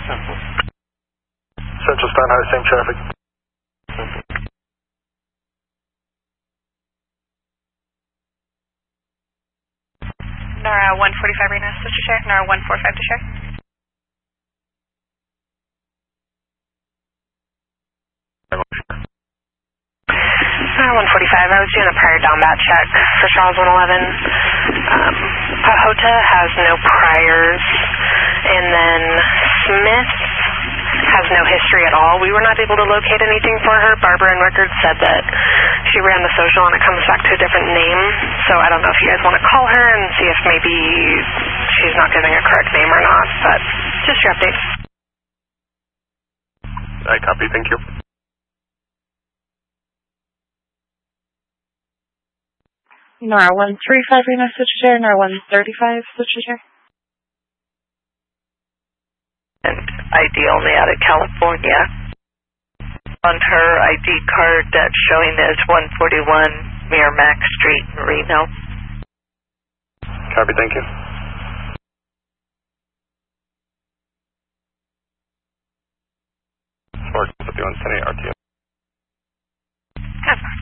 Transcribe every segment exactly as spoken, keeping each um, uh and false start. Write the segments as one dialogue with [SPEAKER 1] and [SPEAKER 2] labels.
[SPEAKER 1] Central Stein High, same traffic.
[SPEAKER 2] Nara one forty-five Reno, switch to share. Nara one forty-five to share. Nara one forty-five, I was doing a prior down bat check for Charles one eleven. Um, Pahota has no priors, and then Smith has no history at all. We were not able to locate anything for her. Barbara in records said that she ran the social and it comes back to a different name. So I don't know if you guys want to call her and see if maybe she's not giving a correct name or not, but just your update.
[SPEAKER 1] I copy, thank you.
[SPEAKER 3] Nara one thirty-five Reno, switch to share. Nara one thirty-five, switch to share.
[SPEAKER 4] And I D only out of California. On her I D card that's showing as one forty-one Miramax Street in Reno.
[SPEAKER 1] Copy, thank you. Smart fifty-one ten eight R T O.
[SPEAKER 2] Yes.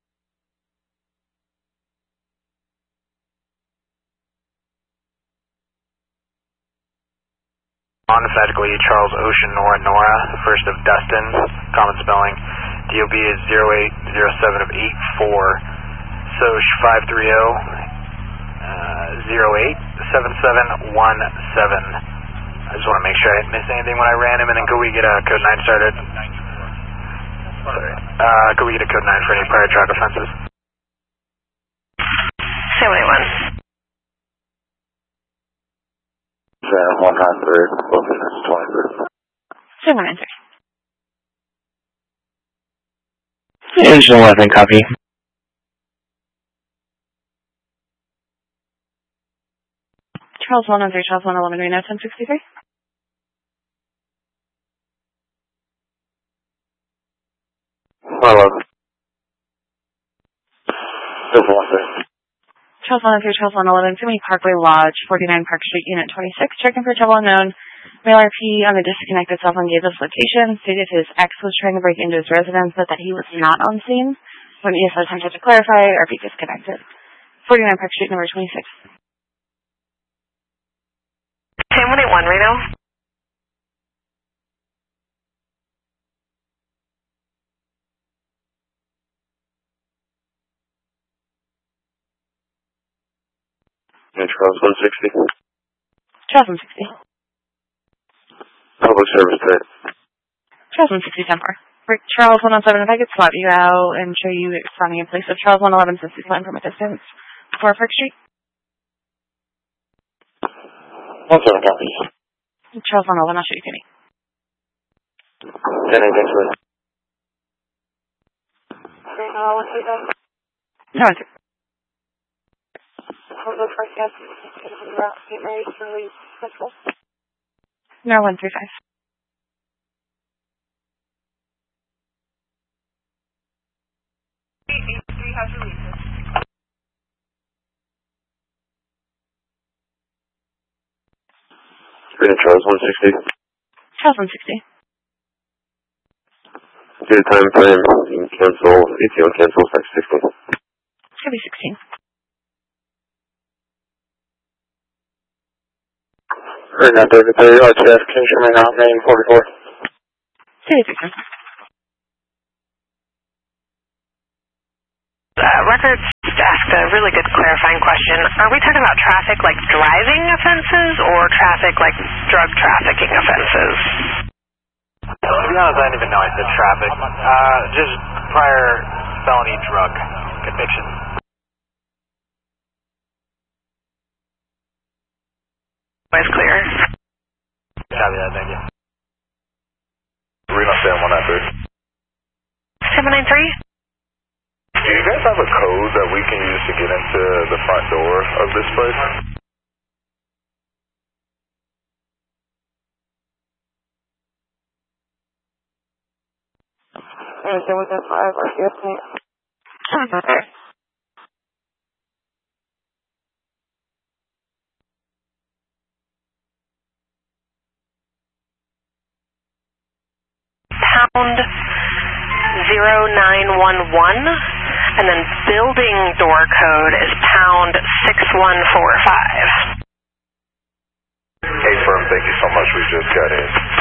[SPEAKER 5] Emphatically, Charles Ocean Nora Nora, first of Dustin, common spelling. D O B is zero eight zero seven of eight four. Soch five three zero zero eight seven seven one seven. I just want to make sure I didn't miss anything when I ran him, and then could we get a code nine started? Sorry. Uh, could we get a code nine for any prior track offenses?
[SPEAKER 2] seven eighty-one.
[SPEAKER 6] one nine three, location twenty-three.
[SPEAKER 3] seven nine three.
[SPEAKER 7] Engine eleven, copy.
[SPEAKER 3] Charles one oh three, Charles one eleven, Reno ten sixty-three.
[SPEAKER 6] Hello.
[SPEAKER 3] Charles one oh three, Charles one eleven, Simi Parkway Lodge, forty-nine Park Street, Unit twenty-six, checking for trouble unknown. Male R P on the disconnected cell phone gave us location, stated his ex was trying to break into his residence, but that he was not on scene. When E S O attempted to clarify, R P disconnected. forty-nine Park Street, number twenty-six.
[SPEAKER 2] ten one eighty-one, Reno.
[SPEAKER 6] And Charles one sixty.
[SPEAKER 3] Charles one sixty.
[SPEAKER 6] Public service day.
[SPEAKER 3] Charles one sixty, ten four. Charles one oh seven, if I could swap you out and show you standing in place of Charles one eleven since he's flying from a distance. four Park Street.
[SPEAKER 6] one seven copies.
[SPEAKER 3] Charles one eleven, I'll show you Kenny.
[SPEAKER 6] ten eight, thanks for that.
[SPEAKER 3] No, one two. No, one three five.
[SPEAKER 6] Charles one sixty.
[SPEAKER 3] Charles one sixty.
[SPEAKER 6] Due time frame, you can cancel, E T O cancel, fax sixteen.
[SPEAKER 3] It's going to be sixteen.
[SPEAKER 6] Right now, David, there you are, Jeff. Can you show me now, main forty-four?
[SPEAKER 3] City sixteen.
[SPEAKER 2] Uh, records asked a really good clarifying question. Are we talking about traffic like driving offenses or traffic like drug trafficking offenses?
[SPEAKER 5] To be honest, I didn't even know I said traffic. Uh, just prior felony drug conviction.
[SPEAKER 2] Always clear.
[SPEAKER 5] Copy that, thank you.
[SPEAKER 1] Reno seven one nine three.
[SPEAKER 2] seven nine three?
[SPEAKER 1] Do you guys have a code that we can use to get into the front door of this place?
[SPEAKER 3] There was a five or fifteen.
[SPEAKER 2] pound zero nine one one, and then building door code is pound six one four five.
[SPEAKER 1] Hey, firm, thank you so much. We just got in.